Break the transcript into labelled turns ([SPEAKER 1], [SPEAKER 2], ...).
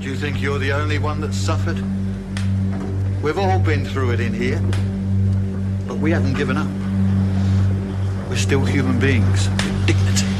[SPEAKER 1] Do you think you're the only one that's suffered? We've all been through it in here, but we haven't given up. We're still human beings with dignity.